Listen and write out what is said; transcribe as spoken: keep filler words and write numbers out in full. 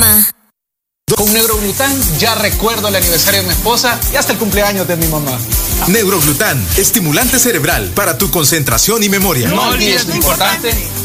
mamá. Con Neuroglután ya recuerdo el aniversario de mi esposa y hasta el cumpleaños de mi mamá. Neuroglután, estimulante cerebral para tu concentración y memoria. No olvides lo importante,